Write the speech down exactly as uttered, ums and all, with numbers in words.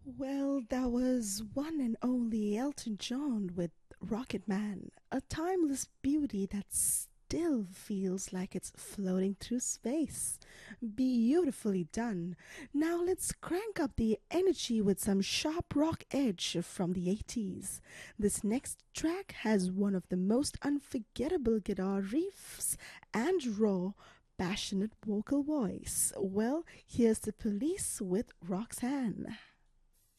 Well, that was one and only Elton John with Rocket Man, a timeless beauty that still feels like it's floating through space. Beautifully done. Now let's crank up the energy with some sharp rock edge from the eighties. This next track has one of the most unforgettable guitar riffs and raw, passionate vocal voice. Well, here's the police with Roxanne.